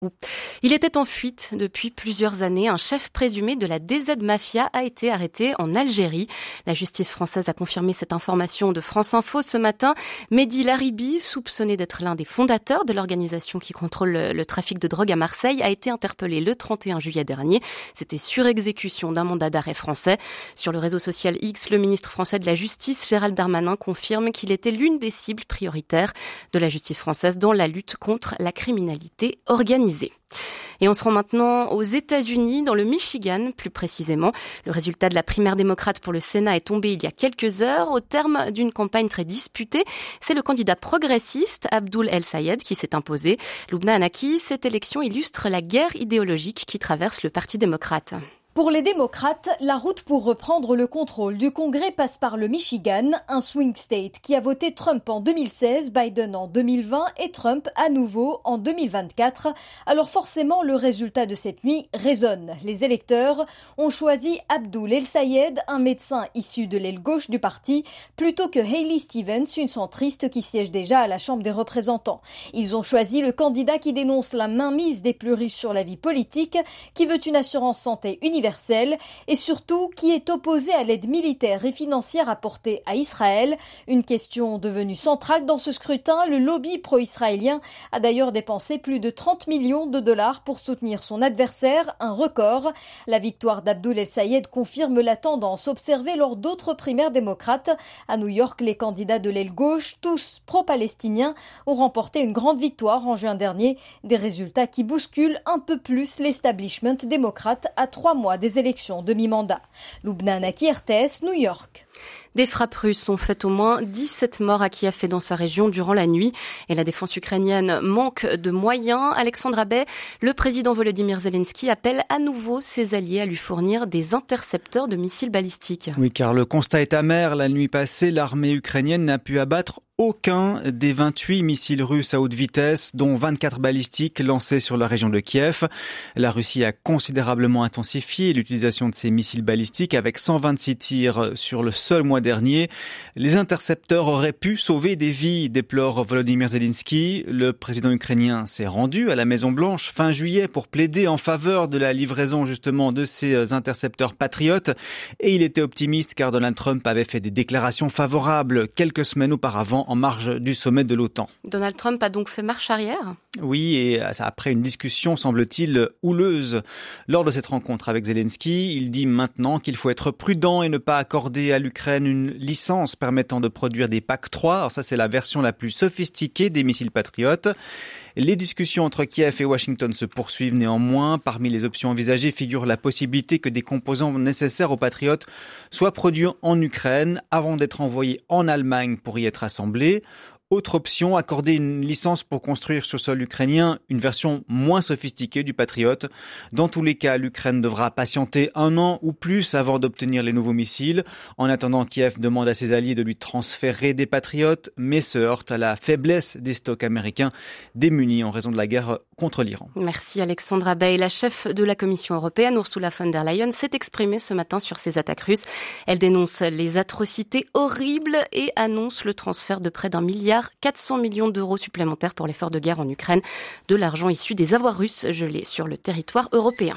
Il était en fuite depuis plusieurs années. Un chef présumé de la DZ Mafia a été arrêté en Algérie. La justice française a confirmé cette information de France Info ce matin. Mehdi Laribi, soupçonné d'être l'un des fondateurs de l'organisation qui contrôle le trafic de drogue à Marseille, a été interpellé le 31 juillet dernier. C'était sur exécution d'un mandat d'arrêt français. Sur le réseau social X, le ministre français de la Justice, Gérald Darmanin, confirme qu'il était l'une des cibles prioritaires de la justice française dans la lutte contre la criminalité organisée. Et on se rend maintenant aux États-Unis, dans le Michigan plus précisément. Le résultat de la primaire démocrate pour le Sénat est tombé il y a quelques heures au terme d'une campagne très disputée. C'est le candidat progressiste Abdul El-Sayed qui s'est imposé. Lubna Anaki, cette élection illustre la guerre idéologique qui traverse le Parti démocrate. Pour les démocrates, la route pour reprendre le contrôle du Congrès passe par le Michigan, un swing state qui a voté Trump en 2016, Biden en 2020 et Trump à nouveau en 2024. Alors forcément, le résultat de cette nuit résonne. Les électeurs ont choisi Abdul El-Sayed, un médecin issu de l'aile gauche du parti, plutôt que Hailey Stevens, une centriste qui siège déjà à la Chambre des représentants. Ils ont choisi le candidat qui dénonce la mainmise des plus riches sur la vie politique, qui veut une assurance santé universelle et surtout qui est opposé à l'aide militaire et financière apportée à Israël. Une question devenue centrale dans ce scrutin. Le lobby pro-israélien a d'ailleurs dépensé plus de 30 millions de dollars pour soutenir son adversaire, un record. La victoire d'Abdul El-Sayed confirme la tendance observée lors d'autres primaires démocrates. À New York, les candidats de l'aile gauche, tous pro-palestiniens, ont remporté une grande victoire en juin dernier. Des résultats qui bousculent un peu plus l'establishment démocrate à 3 mois des élections de mi-mandat. Lubna Anaki, RTS, New York. Des frappes russes ont fait au moins 17 morts à Kiev et dans sa région durant la nuit. Et la défense ukrainienne manque de moyens. Alexandra Bay, le président Volodymyr Zelensky appelle à nouveau ses alliés à lui fournir des intercepteurs de missiles balistiques. Oui, car le constat est amer. La nuit passée, l'armée ukrainienne n'a pu abattre aucun des 28 missiles russes à haute vitesse, dont 24 balistiques lancés sur la région de Kiev. La Russie a considérablement intensifié l'utilisation de ces missiles balistiques avec 126 tirs sur le seul mois dernier. Les intercepteurs auraient pu sauver des vies, déplore Volodymyr Zelensky. Le président ukrainien s'est rendu à la Maison-Blanche fin juillet pour plaider en faveur de la livraison justement de ces intercepteurs patriotes. Et il était optimiste car Donald Trump avait fait des déclarations favorables quelques semaines auparavant en marge du sommet de l'OTAN. Donald Trump a donc fait marche arrière ? Oui, et après une discussion, semble-t-il, houleuse. Lors de cette rencontre avec Zelensky, il dit maintenant qu'il faut être prudent et ne pas accorder à l'Ukraine une licence permettant de produire des PAC-3. Alors ça, c'est la version la plus sophistiquée des missiles patriotes. Les discussions entre Kiev et Washington se poursuivent néanmoins. Parmi les options envisagées figure la possibilité que des composants nécessaires aux patriotes soient produits en Ukraine avant d'être envoyés en Allemagne pour y être assemblés. Autre option, accorder une licence pour construire sur sol ukrainien une version moins sophistiquée du Patriot. Dans tous les cas, l'Ukraine devra patienter 1 an ou plus avant d'obtenir les nouveaux missiles. En attendant, Kiev demande à ses alliés de lui transférer des patriotes, mais se heurte à la faiblesse des stocks américains démunis en raison de la guerre contre l'Iran. Merci Alexandra Bay. La chef de la Commission européenne, Ursula von der Leyen, s'est exprimée ce matin sur ces attaques russes. Elle dénonce les atrocités horribles et annonce le transfert de près d'1,4 milliard d'euros supplémentaires pour l'effort de guerre en Ukraine, de l'argent issu des avoirs russes gelés sur le territoire européen.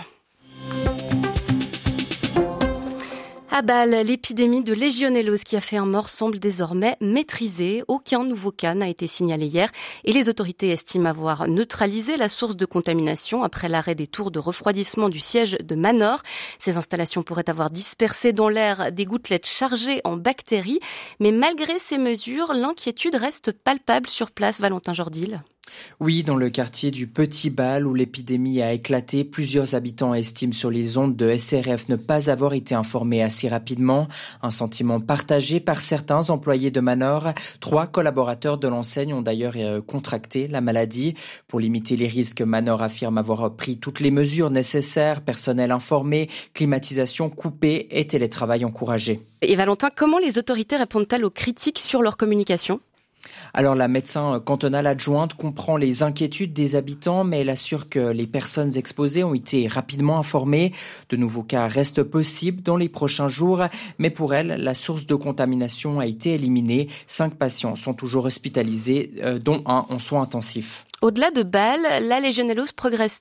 À Bâle, l'épidémie de légionellose qui a fait un mort semble désormais maîtrisée. Aucun nouveau cas n'a été signalé hier et les autorités estiment avoir neutralisé la source de contamination après l'arrêt des tours de refroidissement du siège de Manor. Ces installations pourraient avoir dispersé dans l'air des gouttelettes chargées en bactéries. Mais malgré ces mesures, l'inquiétude reste palpable sur place, Valentin Jordil. Oui, dans le quartier du Petit Bâle où l'épidémie a éclaté, plusieurs habitants estiment sur les ondes de SRF ne pas avoir été informés assez rapidement. Un sentiment partagé par certains employés de Manor. 3 collaborateurs de l'enseigne ont d'ailleurs contracté la maladie. Pour limiter les risques, Manor affirme avoir pris toutes les mesures nécessaires, personnel informé, climatisation coupée et télétravail encouragé. Et Valentin, comment les autorités répondent-elles aux critiques sur leur communication ? Alors la médecin cantonale adjointe comprend les inquiétudes des habitants, mais elle assure que les personnes exposées ont été rapidement informées. De nouveaux cas restent possibles dans les prochains jours, mais pour elle, la source de contamination a été éliminée. 5 patients sont toujours hospitalisés, dont 1 en soins intensifs. Au-delà de Bâle, la légionellose progresse